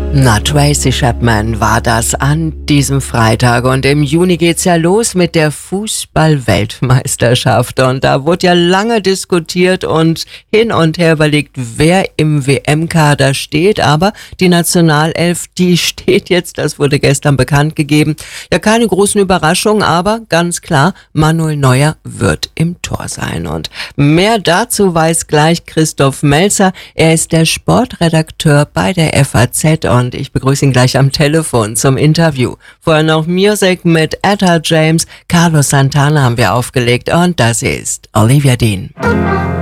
Na, Tracy Chapman war das an diesem Freitag und im Juni geht's ja los mit der Fußball-Weltmeisterschaft und da wurde ja lange diskutiert und hin und her überlegt, wer im WM-Kader steht, aber die Nationalelf, die steht jetzt, das wurde gestern bekannt gegeben. Ja, keine großen Überraschungen, aber ganz klar, Manuel Neuer wird im Tor sein und mehr dazu weiß gleich Christoph Melzer, er ist der Sportredakteur bei der FAZ und ich begrüße ihn gleich am Telefon zum Interview. Vorher noch Music mit Etta James, Carlos Santana haben wir aufgelegt und das ist Olivia Dean.